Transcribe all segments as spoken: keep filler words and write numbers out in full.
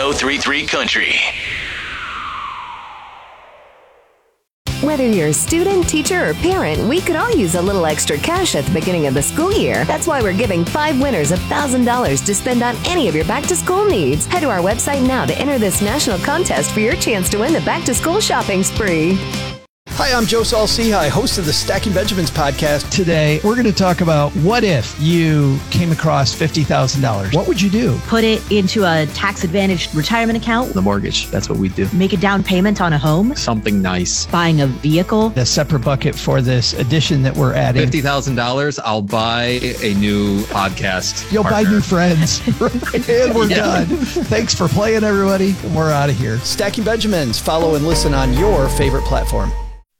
oh three three Country. Whether you're a student, teacher, or parent, we could all use a little extra cash at the beginning of the school year. That's why we're giving five winners one thousand dollars to spend on any of your back-to-school needs. Head to our website now to enter this national contest for your chance to win the back-to-school shopping spree. Hi, I'm Joe Saul-Sehy, host of the Stacking Benjamins podcast. Today, we're going to talk about what if you came across fifty thousand dollars? What would you do? Put it into a tax-advantaged retirement account. The mortgage, that's what we do. Make a down payment on a home. Something nice. Buying a vehicle. A separate bucket for this edition that we're adding. fifty thousand dollars, I'll buy a new podcast You'll partner. buy new friends. And we're Yeah. done. Thanks for playing, everybody. And we're out of here. Stacking Benjamins. Follow and listen on your favorite platform.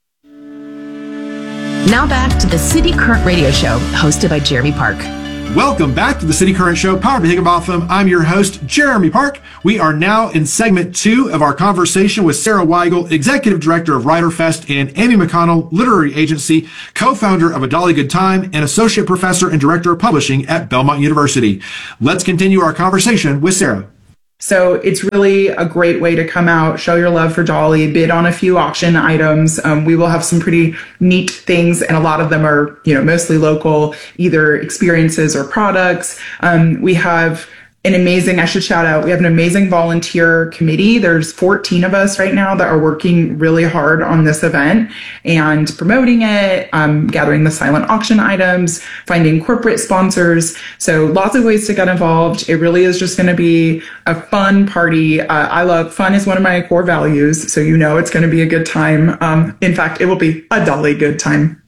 Now back to the City Current Radio Show, hosted by Jeremy Park. Welcome back to the City Current Show, powered by Higginbotham. I'm your host, Jeremy Park. We are now in segment two of our conversation with Sarah Weigel, Executive Director of WriterFest, and Amy McConnell, Literary Agency, co-founder of A Dolly Good Time, and Associate Professor and Director of Publishing at Belmont University. Let's continue our conversation with Sarah. So it's really a great way to come out, show your love for Dolly, bid on a few auction items. Um, we will have some pretty neat things, and a lot of them are, you know, mostly local, either experiences or products. Um, we have an amazing, I should shout out, we have an amazing volunteer committee. There's fourteen of us right now that are working really hard on this event and promoting it, um, gathering the silent auction items, finding corporate sponsors. So lots of ways to get involved. It really is just going to be a fun party. Uh, I love, fun is one of my core values. So you know it's going to be a good time. Um, in fact, it will be a Dolly good time.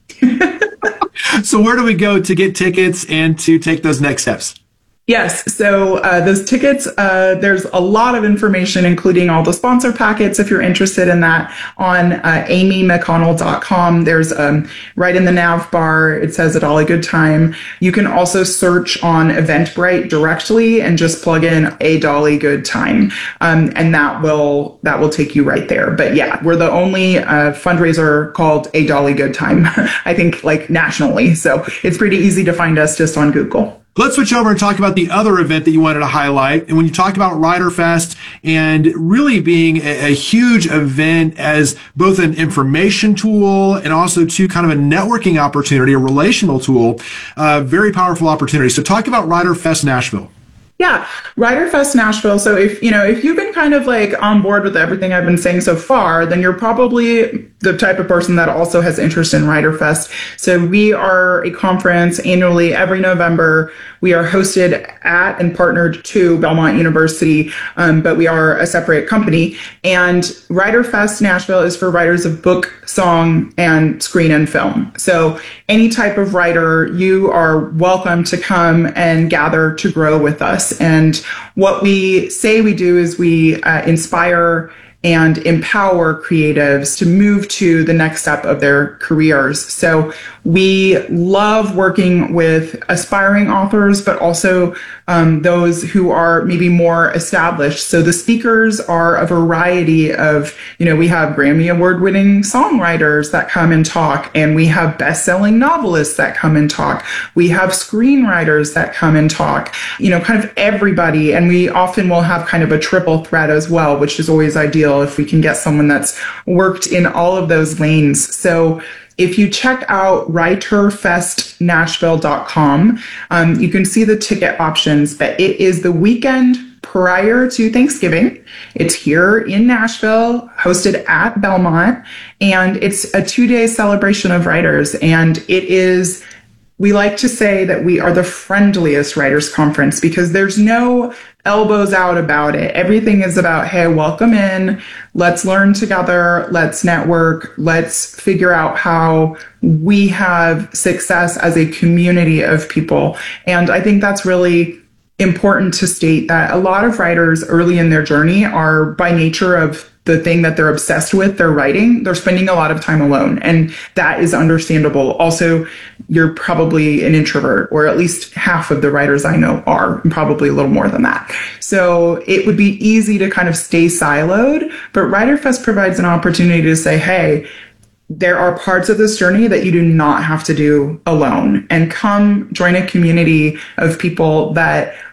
So where do we go to get tickets and to take those next steps? Yes. So uh, those tickets, uh, there's a lot of information, including all the sponsor packets, if you're interested in that, on uh, amy mcconnell dot com. There's um, right in the nav bar, it says A Dolly Good Time. You can also search on Eventbrite directly and just plug in A Dolly Good Time. Um, and that will that will take you right there. But yeah, we're the only uh, fundraiser called A Dolly Good Time, I think, like nationally. So it's pretty easy to find us just on Google. Let's switch over and talk about the other event that you wanted to highlight. And when you talk about WriterFest and really being a, a huge event as both an information tool and also to kind of a networking opportunity, a relational tool, uh, very powerful opportunity. So talk about WriterFest Nashville. Yeah, WriterFest Nashville. So if, you know, if you've been kind of like on board with everything I've been saying so far, then you're probably the type of person that also has interest in WriterFest. So we are a conference annually every November. We are hosted at and partnered to Belmont University, um, but we are a separate company. And WriterFest Nashville is for writers of book, song, and screen and film. So any type of writer, you are welcome to come and gather to grow with us. And what we say we do is we uh, inspire and empower creatives to move to the next step of their careers. So we love working with aspiring authors, but also um, those who are maybe more established. So the speakers are a variety of, you know, we have Grammy Award-winning songwriters that come and talk, and we have best-selling novelists that come and talk. We have screenwriters that come and talk, you know, kind of everybody. And we often will have kind of a triple threat as well, which is always ideal if we can get someone that's worked in all of those lanes. So if you check out writer fest nashville dot com, um, you can see the ticket options, but it is the weekend prior to Thanksgiving. It's here in Nashville, hosted at Belmont, and it's a two-day celebration of writers. And it is, we like to say that we are the friendliest writers conference because there's no elbows out about it. Everything is about, hey, welcome in, let's learn together, let's network, let's figure out how we have success as a community of people. And I think that's really important to state that a lot of writers early in their journey are, by nature of the thing that they're obsessed with, they're writing, they're spending a lot of time alone. And that is understandable. Also, you're probably an introvert, or at least half of the writers I know are, and probably a little more than that. So it would be easy to kind of stay siloed, but WriterFest provides an opportunity to say, hey, there are parts of this journey that you do not have to do alone, and come join a community of people that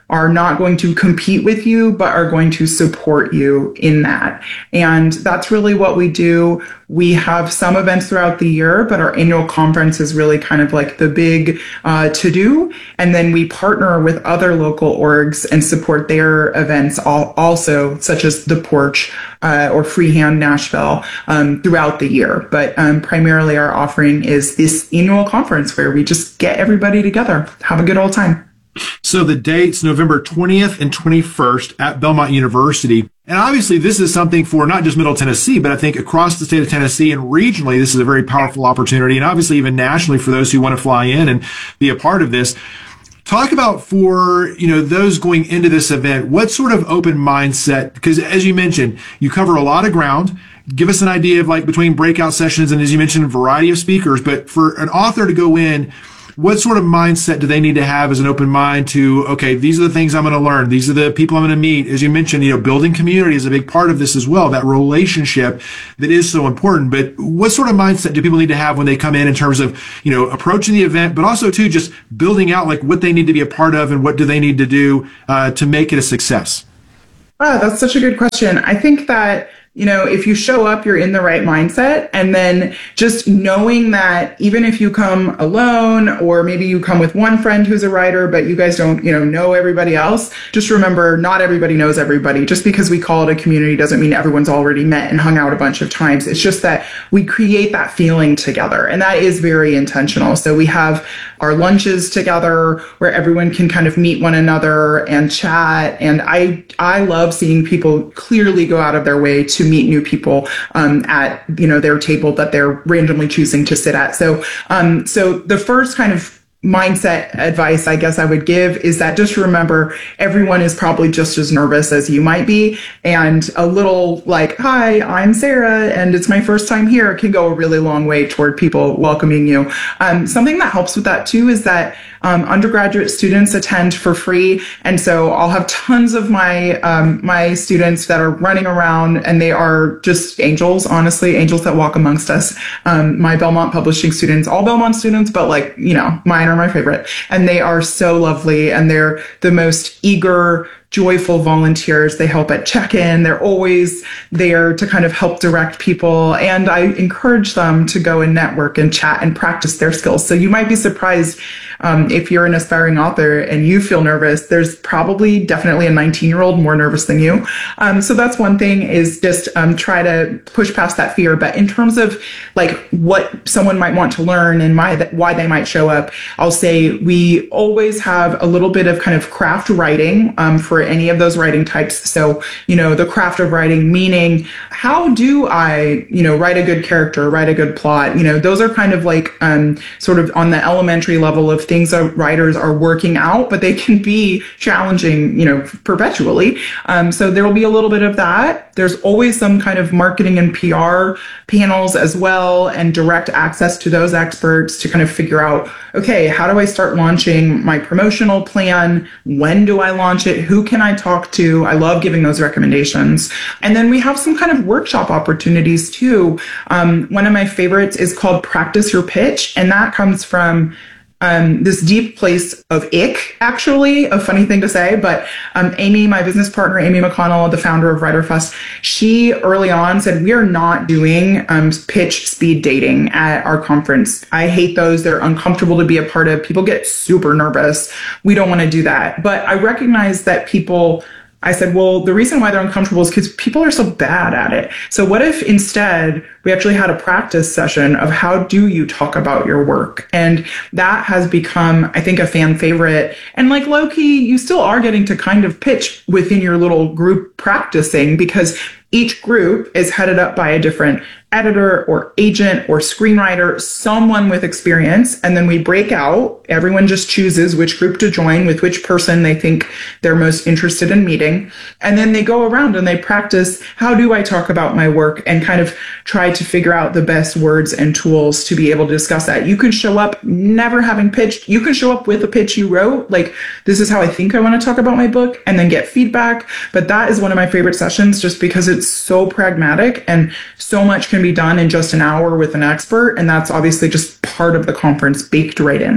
are not going to compete with you, but are going to support you in that. And that's really what we do. We have some events throughout the year, but our annual conference is really kind of like the big uh, to-do. And then we partner with other local orgs and support their events all, also, such as The Porch uh, or Freehand Nashville um, throughout the year. But um, primarily our offering is this annual conference where we just get everybody together, have a good old time. So the dates, November twentieth and twenty-first at Belmont University. And obviously this is something for not just Middle Tennessee, but I think across the state of Tennessee and regionally, this is a very powerful opportunity. And obviously even nationally for those who want to fly in and be a part of this. Talk about for, you know, those going into this event, what sort of open mindset, because as you mentioned, you cover a lot of ground. Give us an idea of like between breakout sessions and as you mentioned, a variety of speakers, but for an author to go in, what sort of mindset do they need to have as an open mind to, okay, these are the things I'm going to learn. These are the people I'm going to meet. As you mentioned, you know, building community is a big part of this as well, that relationship that is so important. But what sort of mindset do people need to have when they come in in terms of, you know, approaching the event, but also too, just building out like what they need to be a part of and what do they need to do uh, to make it a success? Oh, that's such a good question. I think that, you know, if you show up, you're in the right mindset. And then just knowing that even if you come alone, or maybe you come with one friend who's a writer, but you guys don't, you know, know everybody else, just remember not everybody knows everybody. Just because we call it a community doesn't mean everyone's already met and hung out a bunch of times. It's just that we create that feeling together. And that is very intentional. So we have our lunches together where everyone can kind of meet one another and chat. And I, I love seeing people clearly go out of their way to meet new people um, at, you know, their table that they're randomly choosing to sit at. So, um, so the first kind of mindset advice I guess I would give is that just remember everyone is probably just as nervous as you might be, and a little like, hi, I'm Sarah and it's my first time here can go a really long way toward people welcoming you. Um, something that helps with that too is that um, undergraduate students attend for free, and so I'll have tons of my um, my students that are running around and they are just angels, honestly, angels that walk amongst us. Um, my Belmont Publishing students, all Belmont students, but like, you know, mine are my favorite, and they are so lovely and they're the most eager, joyful volunteers. They help at check-in. They're always there to kind of help direct people. And I encourage them to go and network and chat and practice their skills. So you might be surprised um, if you're an aspiring author and you feel nervous, there's probably definitely a nineteen year old more nervous than you. Um, so that's one thing, is just um, try to push past that fear. But in terms of like what someone might want to learn and my, why they might show up, I'll say we always have a little bit of kind of craft writing um, for any of those writing types. So, you know, the craft of writing, meaning how do I, you know, write a good character, write a good plot? You know, those are kind of like um, sort of on the elementary level of things that writers are working out, but they can be challenging, you know, perpetually. Um, so there will be a little bit of that. There's always some kind of marketing and P R panels as well, and direct access to those experts to kind of figure out, okay, how do I start launching my promotional plan? When do I launch it? Who can I talk to? I love giving those recommendations. And then we have some kind of workshop opportunities too. Um, one of my favorites is called Practice Your Pitch. And that comes from Um, this deep place of ick, actually, a funny thing to say, but um, Amy, my business partner, Amy McConnell, the founder of WriterFest, she early on said, we are not doing um, pitch speed dating at our conference. I hate those. They're uncomfortable to be a part of. People get super nervous. We don't want to do that. But I recognize that people, I said, well, the reason why they're uncomfortable is because people are so bad at it. So what if instead we actually had a practice session of how do you talk about your work? And that has become, I think, a fan favorite. And like low-key, you still are getting to kind of pitch within your little group practicing, because each group is headed up by a different editor or agent or screenwriter, someone with experience. And then we break out. Everyone just chooses which group to join with which person they think they're most interested in meeting. And then they go around and they practice, how do I talk about my work, and kind of try to figure out the best words and tools to be able to discuss that. You can show up never having pitched. You can show up with a pitch you wrote, like, this is how I think I want to talk about my book, and then get feedback. But that is one of my favorite sessions just because it's so pragmatic and so much can be done in just an hour with an expert. And that's obviously just part of the conference baked right in.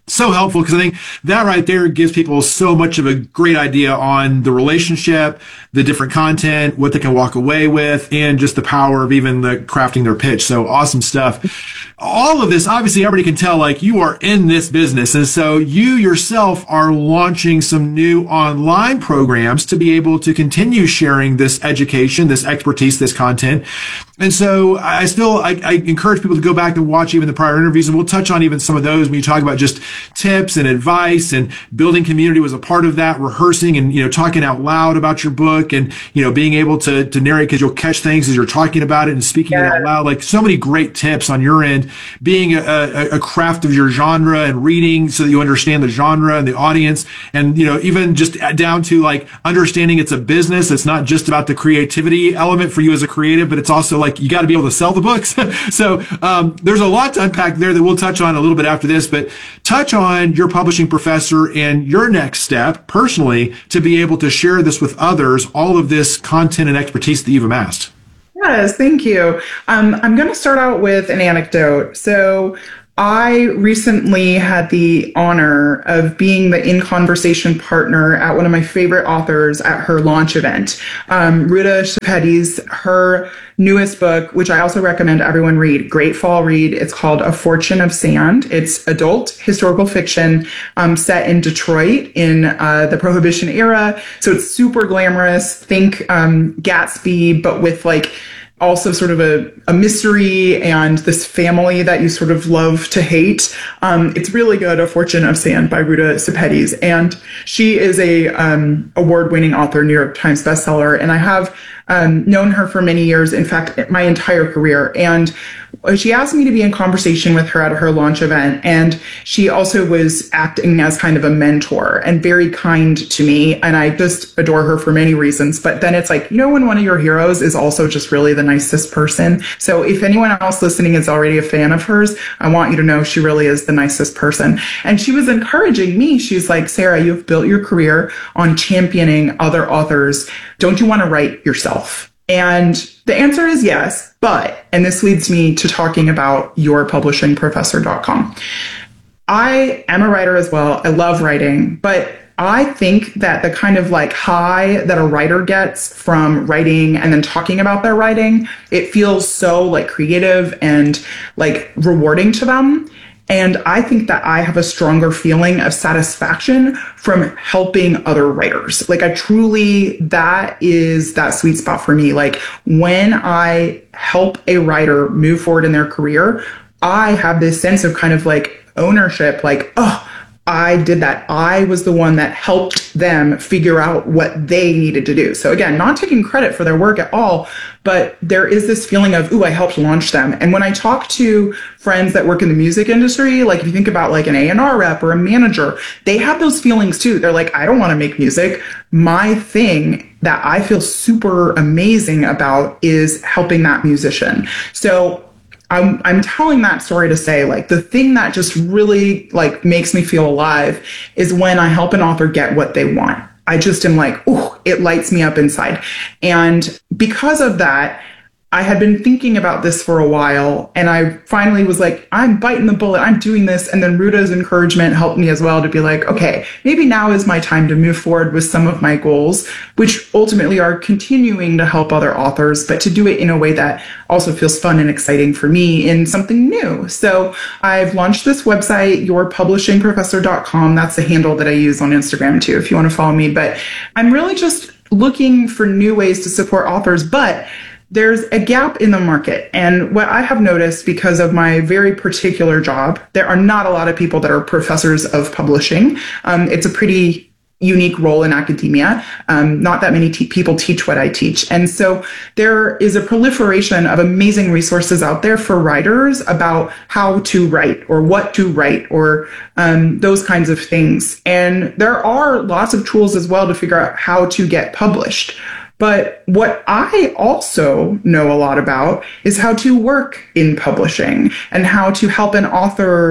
so helpful, because I think that right there gives people so much of a great idea on the relationship, the different content, what they can walk away with, and just the power of even the crafting their pitch. So awesome stuff. All of this, obviously everybody can tell, like, you are in this business. And so you yourself are launching some new online programs to be able to continue sharing this education, this expertise, this content. And so I still, I, I encourage people to go back and watch even the prior interviews, and we'll touch on even some of those when you talk about just tips and advice, and building community was a part of that, rehearsing and, you know, talking out loud about your book, and, you know, being able to, to narrate, because you'll catch things as you're talking about it and speaking yeah. it out loud. Like, so many great tips on your end, being a, a, a craft of your genre and reading so that you understand the genre and the audience. And, you know, even just down to like understanding it's a business. It's not just about the creativity element for you as a creative, but it's also like, you got to be able to sell the books. So, um, there's a lot to unpack there that we'll touch on a little bit after this, but touch on your publishing professor and your next step personally to be able to share this with others, all of this content and expertise that you've amassed. Yes, thank you. Um, I'm going to start out with an anecdote. So I recently had the honor of being the In Conversation partner at one of my favorite authors at her launch event. Um, Ruta Sepetys, her newest book, which I also recommend everyone read, great fall read. It's called A Fortune of Sand. It's adult historical fiction um, set in Detroit in uh, the Prohibition era. So it's super glamorous. Think um, Gatsby, but with like also sort of a, a mystery and this family that you sort of love to hate. Um, it's really good. A Fortune of Sand by Ruta Sepetys. And she is a um, award-winning author, New York Times bestseller. And I have um, known her for many years, in fact, my entire career. And she asked me to be in conversation with her at her launch event. And she also was acting as kind of a mentor and very kind to me. And I just adore her for many reasons. But then it's like, you know, when one of your heroes is also just really the nicest person. So if anyone else listening is already a fan of hers, I want you to know she really is the nicest person. And she was encouraging me. She's like, Sarah, you've built your career on championing other authors. Don't you want to write yourself? And the answer is yes, but, and this leads me to talking about your publishing professor dot com. I am a writer as well. I love writing, but I think that the kind of like high that a writer gets from writing and then talking about their writing, it feels so like creative and like rewarding to them. And I think that I have a stronger feeling of satisfaction from helping other writers. Like I truly, that is that sweet spot for me. Like when I help a writer move forward in their career, I have this sense of kind of like ownership, like, oh, I did that. I was the one that helped them figure out what they needed to do. So again, not taking credit for their work at all, but there is this feeling of, ooh, I helped launch them. And when I talk to friends that work in the music industry, like if you think about like an A and R rep or a manager, they have those feelings too. They're like, I don't want to make music. My thing that I feel super amazing about is helping that musician. So I'm, I'm telling that story to say, like, the thing that just really, like, makes me feel alive is when I help an author get what they want. I just am like, ooh, it lights me up inside. And because of that, I had been thinking about this for a while, and I finally was like, I'm biting the bullet, I'm doing this. And then Ruta's encouragement helped me as well to be like, okay, maybe now is my time to move forward with some of my goals, which ultimately are continuing to help other authors, but to do it in a way that also feels fun and exciting for me in something new. So I've launched this website, your publishing professor dot com. That's the handle that I use on Instagram too, if you want to follow me. But I'm really just looking for new ways to support authors, but there's a gap in the market. And what I have noticed because of my very particular job, there are not a lot of people that are professors of publishing. Um, it's a pretty unique role in academia. Um, not that many te- people teach what I teach. And so there is a proliferation of amazing resources out there for writers about how to write or what to write or um, those kinds of things. And there are lots of tools as well to figure out how to get published. But what I also know a lot about is how to work in publishing and how to help an author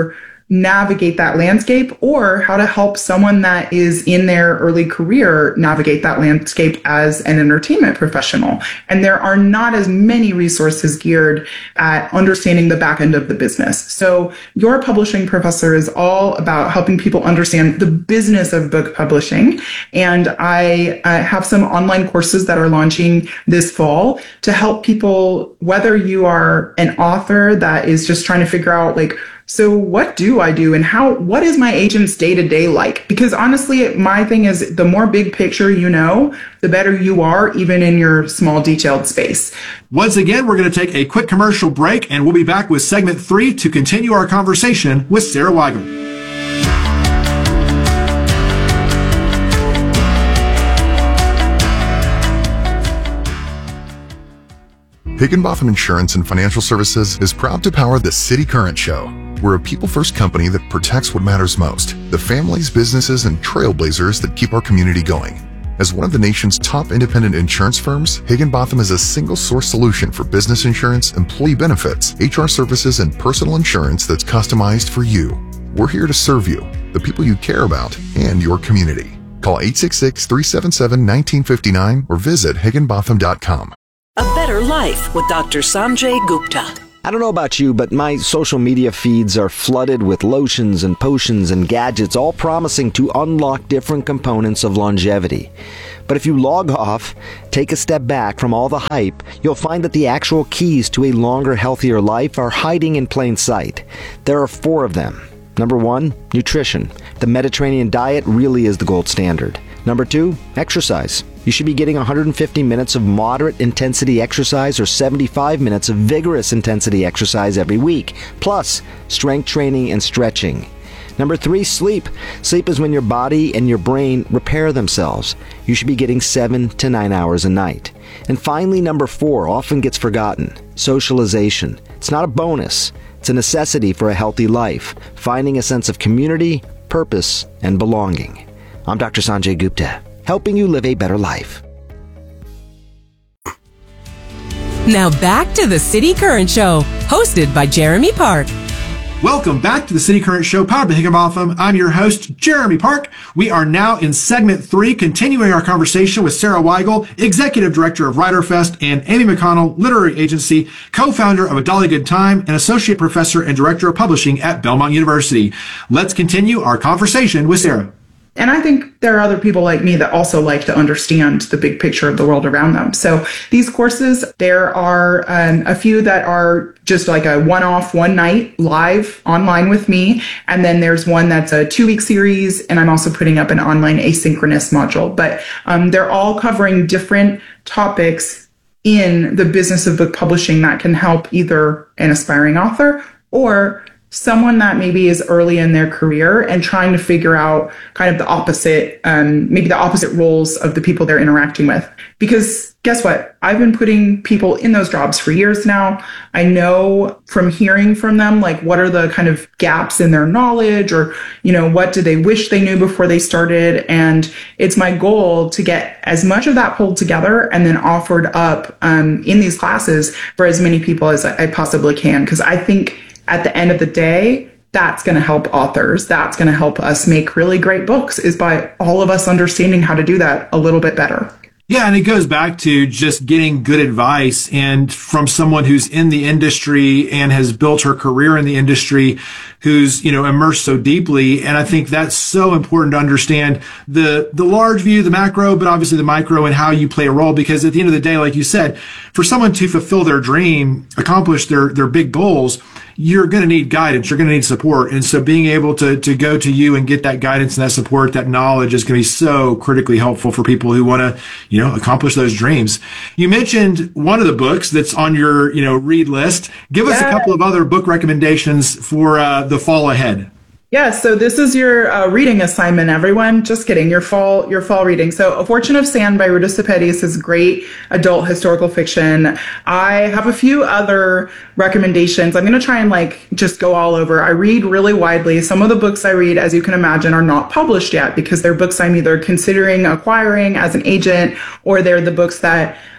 navigate that landscape, or how to help someone that is in their early career navigate that landscape as an entertainment professional. And there are not as many resources geared at understanding the back end of the business. So your publishing professor is all about helping people understand the business of book publishing. And I uh, have some online courses that are launching this fall to help people, whether you are an author that is just trying to figure out, like, so what do I do and how, what is my agent's day-to-day like? Because honestly, my thing is the more big picture you know, the better you are, even in your small detailed space. Once again, we're going to take a quick commercial break, and we'll be back with segment three to continue our conversation with Sarah Weigel. Higginbotham Insurance and Financial Services is proud to power the City Current Show. We're a people-first company that protects what matters most, the families, businesses, and trailblazers that keep our community going. As one of the nation's top independent insurance firms, Higginbotham is a single-source solution for business insurance, employee benefits, H R services, and personal insurance that's customized for you. We're here to serve you, the people you care about, and your community. Call eight six six, three seven seven, one nine five nine or visit higginbotham dot com. A better life with Doctor Sanjay Gupta. I don't know about you, but my social media feeds are flooded with lotions and potions and gadgets, all promising to unlock different components of longevity. But if you log off, take a step back from all the hype, you'll find that the actual keys to a longer, healthier life are hiding in plain sight. There are four of them. Number one, nutrition. The Mediterranean diet really is the gold standard. Number two, exercise. You should be getting one hundred fifty minutes of moderate intensity exercise or seventy-five minutes of vigorous intensity exercise every week, plus strength training and stretching. Number three, sleep. Sleep is when your body and your brain repair themselves. You should be getting seven to nine hours a night. And finally, number four, often gets forgotten, socialization. It's not a bonus. It's a necessity for a healthy life, finding a sense of community, purpose, and belonging. I'm Doctor Sanjay Gupta, helping you live a better life. Now back to the City Current Show, hosted by Jeremy Park. Welcome back to the City Current Show, powered by Higginbotham. I'm your host, Jeremy Park. We are now in segment three, continuing our conversation with Sarah Weigel, Executive Director of WriterFest, and Amy McConnell, Literary Agency, co-founder of A Dolly Good Time, and Associate Professor and Director of Publishing at Belmont University. Let's continue our conversation with Sarah. And I think there are other people like me that also like to understand the big picture of the world around them. So these courses, there are um, a few that are just like a one-off, one night live online with me. And then there's one that's a two-week series. And I'm also putting up an online asynchronous module. But um, they're all covering different topics in the business of book publishing that can help either an aspiring author or someone that maybe is early in their career and trying to figure out kind of the opposite, um, maybe the opposite roles of the people they're interacting with. Because guess what? I've been putting people in those jobs for years now. I know from hearing from them, like, what are the kind of gaps in their knowledge, or, you know, what do they wish they knew before they started? And it's my goal to get as much of that pulled together and then offered up um, in these classes for as many people as I possibly can. Because I think at the end of the day, that's going to help authors. That's going to help us make really great books, is by all of us understanding how to do that a little bit better. Yeah, and it goes back to just getting good advice, and from someone who's in the industry and has built her career in the industry, who's, you know, immersed so deeply. And I think that's so important to understand the the large view, the macro, but obviously the micro, and how you play a role. Because at the end of the day, like you said, for someone to fulfill their dream, accomplish their their big goals, you're going to need guidance. You're going to need support. And so being able to, to go to you and get that guidance and that support, that knowledge, is going to be so critically helpful for people who want to, you know, accomplish those dreams. You mentioned one of the books that's on your, you know, read list. Give us yeah. a couple of other book recommendations for uh, the fall ahead. Yeah, so this is your uh, reading assignment, everyone. Just kidding. Your fall, your fall reading. So, A Fortune of Sand by Ruta Sepetys is great adult historical fiction. I have a few other recommendations. I'm going to try and like just go all over. I read really widely. Some of the books I read, as you can imagine, are not published yet because they're books I'm either considering acquiring as an agent, or they're the books that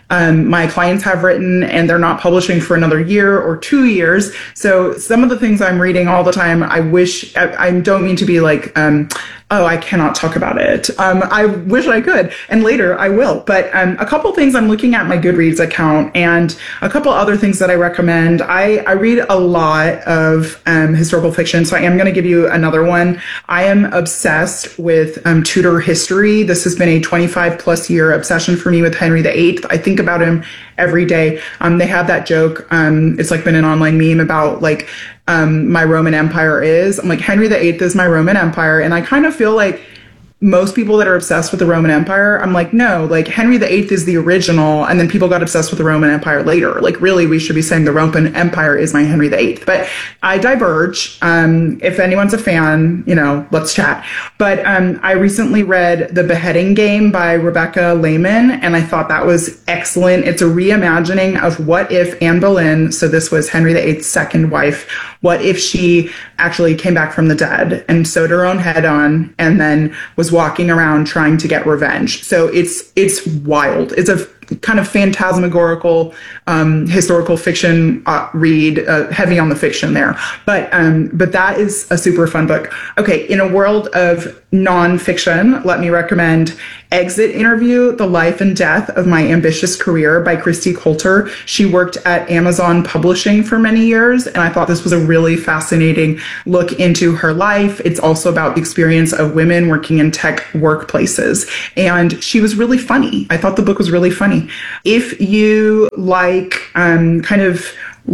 um, my clients have written, and they're not publishing for another year or two years. So some of the things I'm reading all the time, I wish, I, I don't mean to be like, um, oh, I cannot talk about it. Um, I wish I could, and later I will. But um, a couple things, I'm looking at my Goodreads account, and a couple other things that I recommend. I, I read a lot of um, historical fiction, so I am going to give you another one. I am obsessed with um, Tudor history. This has been a twenty-five plus year obsession for me with Henry the Eighth. I think about him every day. Um, they have that joke. Um, it's like been an online meme about like, Um, my Roman Empire is. I'm like, Henry the Eighth is my Roman Empire. And I kind of feel like most people that are obsessed with the Roman Empire, I'm like, no, like Henry the Eighth is the original. And then people got obsessed with the Roman Empire later. Like, really, we should be saying the Roman Empire is my Henry the Eighth. But I diverge. Um, if anyone's a fan, you know, let's chat. But um, I recently read The Beheading Game by Rebecca Lehman, and I thought that was excellent. It's a reimagining of what if Anne Boleyn, so this was Henry the Eighth's second wife, what if she actually came back from the dead and sewed her own head on and then was walking around trying to get revenge. So it's it's wild. It's a kind of phantasmagorical um, historical fiction uh, read, uh, heavy on the fiction there. But um, but that is a super fun book. Okay, in a world of nonfiction, let me recommend Exit Interview, The Life and Death of My Ambitious Career by Christy Coulter. She worked at Amazon Publishing for many years, and I thought this was a really fascinating look into her life. It's also about the experience of women working in tech workplaces. And she was really funny. I thought the book was really funny. If you like um, kind of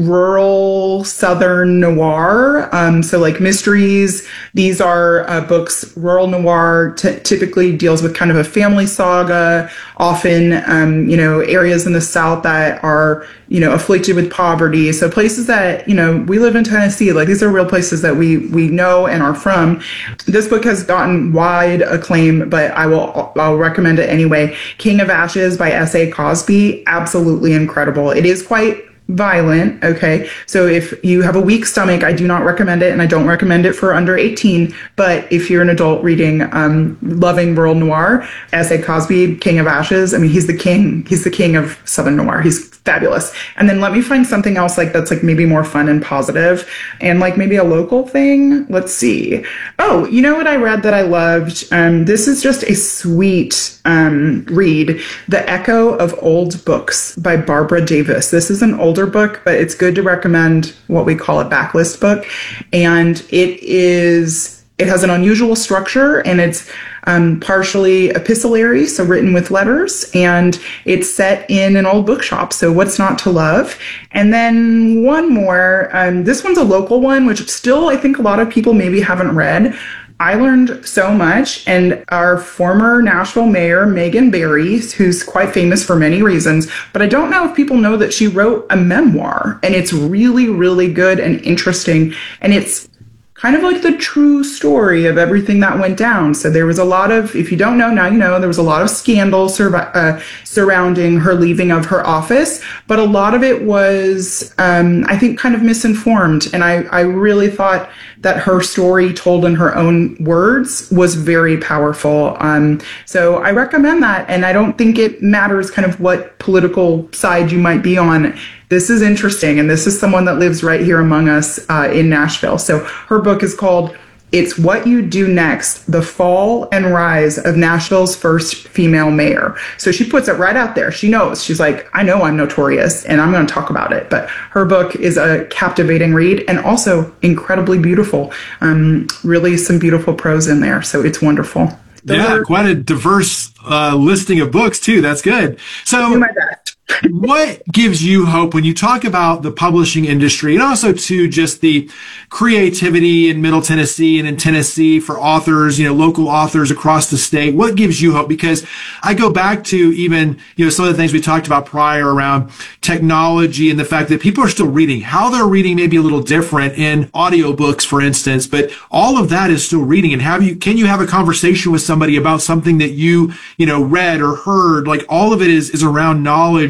rural Southern noir, um, so like mysteries, these are uh, books. Rural noir t- typically deals with kind of a family saga, often, um, you know, areas in the South that are, you know, afflicted with poverty. So places that, you know, we live in Tennessee, like these are real places that we, we know and are from. This book has gotten wide acclaim, but I will, I'll recommend it anyway. King of Ashes by S A Cosby, absolutely incredible. It is quite violent. Okay. So if you have a weak stomach, I do not recommend it. And I don't recommend it for under eighteen. But if you're an adult reading, um, loving rural noir, S A Cosby, King of Ashes, I mean, he's the king. He's the king of Southern noir. He's fabulous. And then let me find something else like that's like maybe more fun and positive and like maybe a local thing. Let's see. Oh, you know what I read that I loved? Um, this is just a sweet um, read. The Echo of Old Books by Barbara Davis. This is an older book, but it's good to recommend what we call a backlist book. And it is, it has an unusual structure, and it's Um, partially epistolary, so written with letters, and it's set in an old bookshop. So what's not to love? And then one more, um, this one's a local one, which still I think a lot of people maybe haven't read. I learned so much, and our former Nashville mayor, Megan Barry, who's quite famous for many reasons, but I don't know if people know that she wrote a memoir, and it's really, really good and interesting, and it's kind of like the true story of everything that went down. So there was a lot of, if you don't know, now you know, there was a lot of scandal sur- uh, surrounding her leaving of her office, but a lot of it was, um, I think, kind of misinformed. And I, I really thought that her story told in her own words was very powerful. Um, so I recommend that. And I don't think it matters kind of what political side you might be on. This is interesting, and this is someone that lives right here among us uh, in Nashville. So her book is called It's What You Do Next, The Fall and Rise of Nashville's First Female Mayor. So she puts it right out there. She knows. She's like, I know I'm notorious, and I'm going to talk about it. But her book is a captivating read and also incredibly beautiful. Um, really some beautiful prose in there. So it's wonderful. Those yeah, are- quite a diverse uh, listing of books, too. That's good. So do my best. What gives you hope when you talk about the publishing industry, and also to just the creativity in Middle Tennessee and in Tennessee for authors, you know, local authors across the state? What gives you hope? Because I go back to even, you know, some of the things we talked about prior around technology and the fact that people are still reading. How they're reading may be a little different in audiobooks, for instance, but all of that is still reading. And have you, can you have a conversation with somebody about something that you, you know, read or heard? Like all of it is, is around knowledge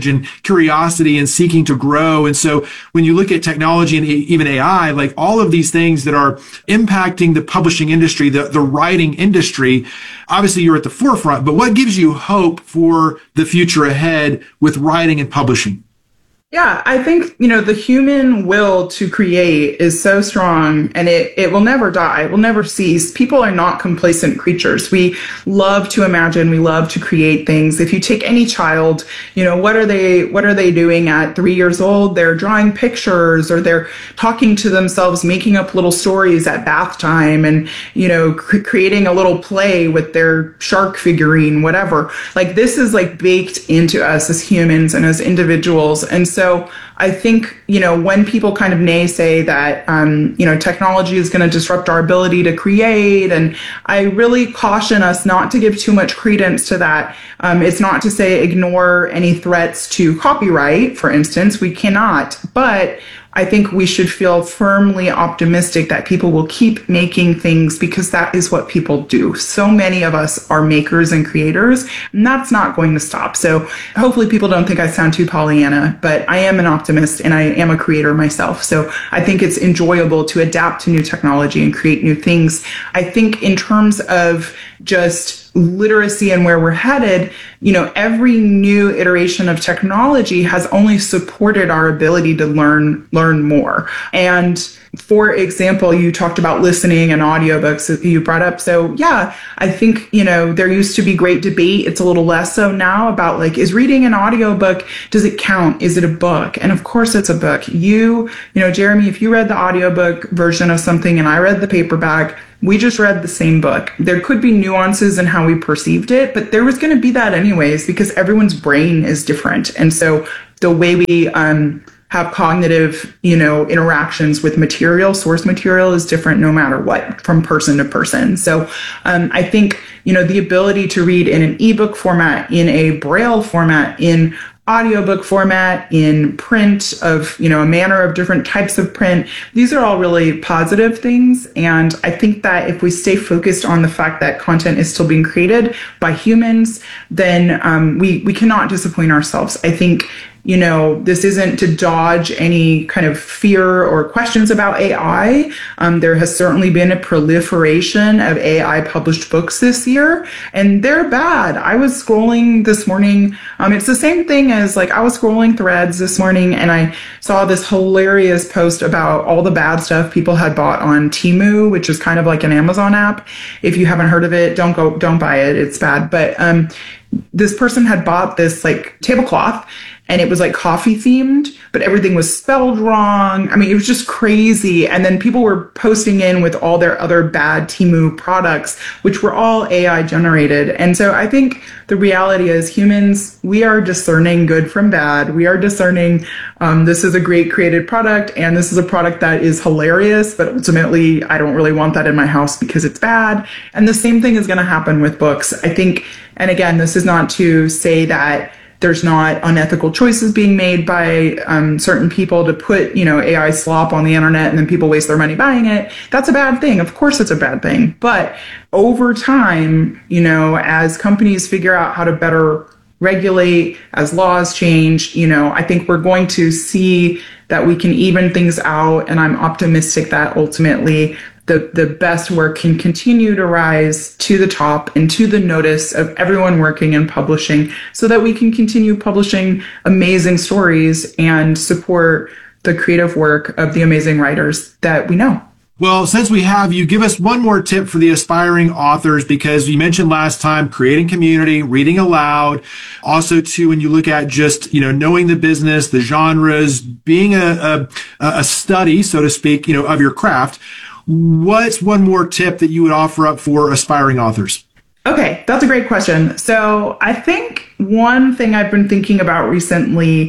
knowledge and curiosity and seeking to grow. And so when you look at technology and even A I, like all of these things that are impacting the publishing industry, the, the writing industry, obviously you're at the forefront, but what gives you hope for the future ahead with writing and publishing? Yeah, I think, you know, the human will to create is so strong, and it, it will never die. It will never cease. People are not complacent creatures. We love to imagine. We love to create things. If you take any child, you know, what are they, what are they doing at three years old? They're drawing pictures, or they're talking to themselves, making up little stories at bath time, and, you know, cr- creating a little play with their shark figurine, whatever. Like, this is like baked into us as humans and as individuals. And so So I think, you know, when people kind of naysay that, um, you know, technology is going to disrupt our ability to create, and I really caution us not to give too much credence to that. Um, it's not to say ignore any threats to copyright, for instance. We cannot. But I think we should feel firmly optimistic that people will keep making things, because that is what people do. So many of us are makers and creators, and that's not going to stop. So hopefully people don't think I sound too Pollyanna, but I am an optimist and I am a creator myself. So I think it's enjoyable to adapt to new technology and create new things. I think in terms of just literacy and where we're headed, you know, every new iteration of technology has only supported our ability to learn, learn more. And for example, you talked about listening and audiobooks that you brought up. So yeah, I think, you know, there used to be great debate. It's a little less so now about, like, is reading an audiobook, does it count? Is it a book? And of course it's a book. You, you know, Jeremy, if you read the audiobook version of something and I read the paperback, we just read the same book. There could be nuances in how we perceived it, but there was going to be that anyways, because everyone's brain is different. And so the way we um, have cognitive, you know, interactions with material, source material, is different no matter what, from person to person. So um, I think, you know, the ability to read in an ebook format, in a Braille format, in audiobook format, in print of, you know, a manner of different types of print. These are all really positive things. And I think that if we stay focused on the fact that content is still being created by humans, then um, we, we cannot disappoint ourselves. I think, you know, this isn't to dodge any kind of fear or questions about A I. Um, there has certainly been a proliferation of A I published books this year, and they're bad. I was scrolling this morning. Um, it's the same thing as, like, I was scrolling Threads this morning and I saw this hilarious post about all the bad stuff people had bought on Temu, which is kind of like an Amazon app. If you haven't heard of it, don't go, don't buy it. It's bad. But um, this person had bought this, like, tablecloth, and it was like coffee themed, but everything was spelled wrong. I mean, it was just crazy. And then people were posting in with all their other bad Temu products, which were all A I generated. And so I think the reality is, humans, we are discerning good from bad. We are discerning um, this is a great created product, and this is a product that is hilarious, but ultimately I don't really want that in my house because it's bad. And the same thing is going to happen with books, I think. And again, this is not to say that there's not unethical choices being made by um, certain people to put, you know, A I slop on the internet and then people waste their money buying it. That's a bad thing. Of course it's a bad thing. But over time, you know, as companies figure out how to better regulate, as laws change, you know, I think we're going to see that we can even things out. And I'm optimistic that ultimately the, the best work can continue to rise to the top and to the notice of everyone working in publishing, so that we can continue publishing amazing stories and support the creative work of the amazing writers that we know. Well, since we have you, give us one more tip for the aspiring authors, because you mentioned last time creating community, reading aloud. Also, too, when you look at just, you know, knowing the business, the genres, being a, a, a study, so to speak, you know, of your craft. What's one more tip that you would offer up for aspiring authors? Okay, that's a great question. So I think one thing I've been thinking about recently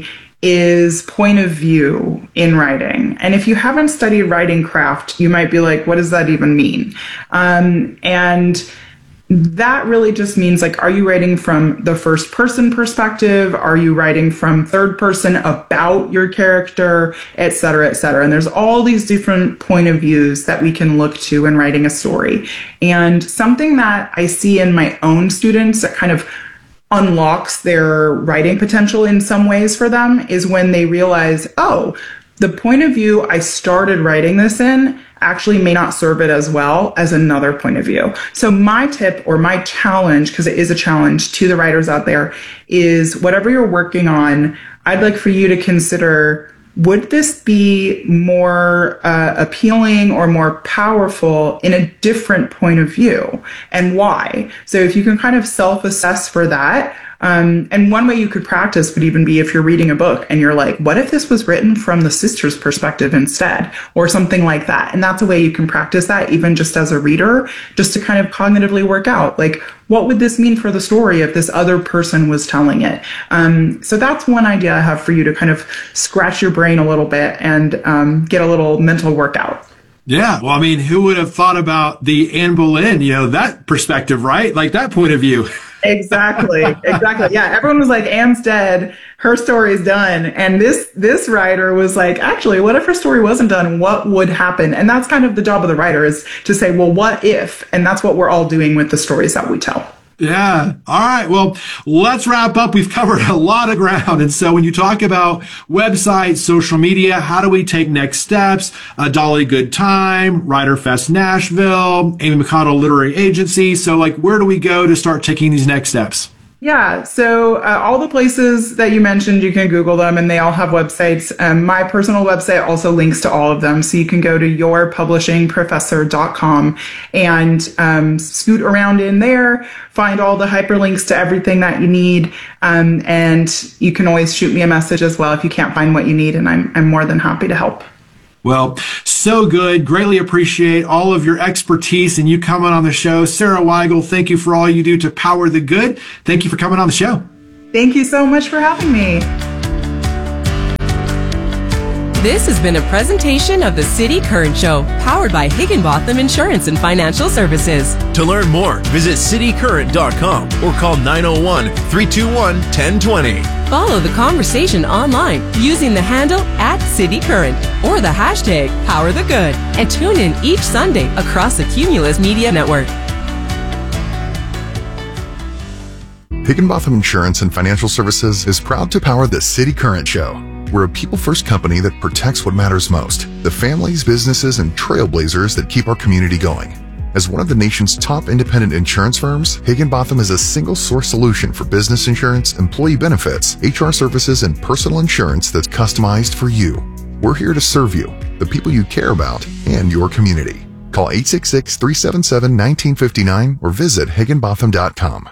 is point of view in writing. And if you haven't studied writing craft, you might be like, what does that even mean? Um, and that really just means, like, are you writing from the first person perspective? Are you writing from third person about your character, et cetera, et cetera? And there's all these different point of views that we can look to in writing a story. And something that I see in my own students that kind of unlocks their writing potential in some ways for them is when they realize, oh, the point of view I started writing this in actually may not serve it as well as another point of view. So my tip or my challenge, because it is a challenge to the writers out there, is whatever you're working on, I'd like for you to consider, would this be more uh, appealing or more powerful in a different point of view, and why? So if you can kind of self-assess for that, um, and one way you could practice would even be if you're reading a book and you're like, what if this was written from the sister's perspective instead, or something like that? And that's a way you can practice that even just as a reader, just to kind of cognitively work out, like, what would this mean for the story if this other person was telling it? Um, so that's one idea I have for you to kind of scratch your brain a little bit and um, get a little mental workout. Yeah. Well, I mean, who would have thought about the Anne Boleyn, you know, that perspective, right? Like that point of view. Exactly. Exactly. Yeah. Everyone was like, Anne's dead. Her story's done. And this, this writer was like, actually, what if her story wasn't done? What would happen? And that's kind of the job of the writer, is to say, well, what if? And that's what we're all doing with the stories that we tell. Yeah. All right. Well, let's wrap up. We've covered a lot of ground. And so when you talk about websites, social media, how do we take next steps? Uh, Dolly Good Time, WriterFest Nashville, Amy McConnell Literary Agency. So like, where do we go to start taking these next steps? Yeah, so uh, all the places that you mentioned, you can Google them, and they all have websites. Um, my personal website also links to all of them, so you can go to your publishing professor dot com and um, scoot around in there, find all the hyperlinks to everything that you need, um, and you can always shoot me a message as well if you can't find what you need, and I'm, I'm more than happy to help. Well, so good. Greatly appreciate all of your expertise and you coming on the show. Sarah Weigel, thank you for all you do to power the good. Thank you for coming on the show. Thank you so much for having me. This has been a presentation of the City Current Show, powered by Higginbotham Insurance and Financial Services. To learn more, visit city current dot com or call nine oh one, three two one, one oh two oh. Follow the conversation online using the handle at City Current or the hashtag Power the Good, and tune in each Sunday across the Cumulus Media Network. Higginbotham Insurance and Financial Services is proud to power the City Current Show. We're a people-first company that protects what matters most, the families, businesses, and trailblazers that keep our community going. As one of the nation's top independent insurance firms, Higginbotham is a single-source solution for business insurance, employee benefits, H R services, and personal insurance that's customized for you. We're here to serve you, the people you care about, and your community. Call eight six six, three seven seven, one nine five nine or visit higginbotham dot com.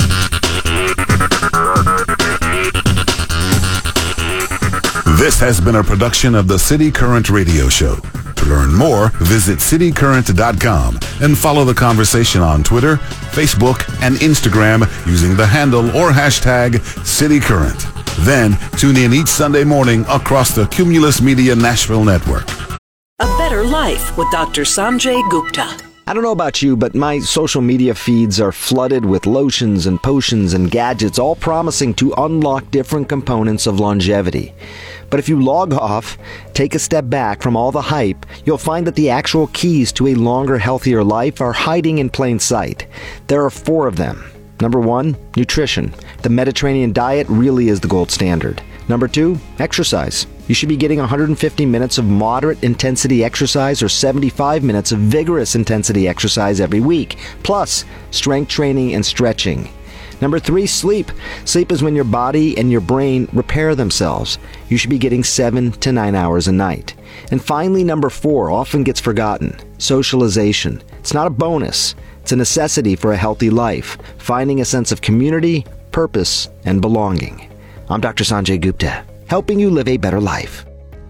This has been a production of the City Current Radio Show. To learn more, visit city current dot com and follow the conversation on Twitter, Facebook, and Instagram using the handle or hashtag CityCurrent. Then, tune in each Sunday morning across the Cumulus Media Nashville Network. A Better Life with Doctor Sanjay Gupta. I don't know about you, but my social media feeds are flooded with lotions and potions and gadgets, all promising to unlock different components of longevity. But if you log off, take a step back from all the hype, you'll find that the actual keys to a longer, healthier life are hiding in plain sight. There are four of them. Number one, nutrition. The Mediterranean diet really is the gold standard. Number two, exercise. You should be getting one hundred fifty minutes of moderate intensity exercise or seventy-five minutes of vigorous intensity exercise every week, plus strength training and stretching. Number three, sleep. Sleep is when your body and your brain repair themselves. You should be getting seven to nine hours a night. And finally, number four, often gets forgotten, socialization. It's not a bonus. It's a necessity for a healthy life, finding a sense of community, purpose, and belonging. I'm Doctor Sanjay Gupta, helping you live a better life.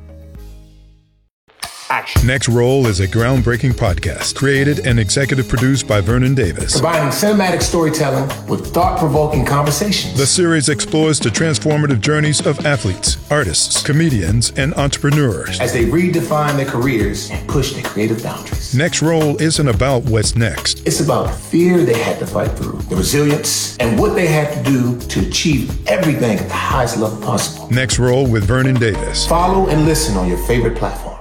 Next Roll is a groundbreaking podcast created and executive produced by Vernon Davis. Combining cinematic storytelling with thought-provoking conversations. The series explores the transformative journeys of athletes, artists, comedians, and entrepreneurs as they redefine their careers and push their creative boundaries. Next Roll isn't about what's next. It's about the fear they had to fight through, the resilience, and what they had to do to achieve everything at the highest level possible. Next Roll with Vernon Davis. Follow and listen on your favorite platform.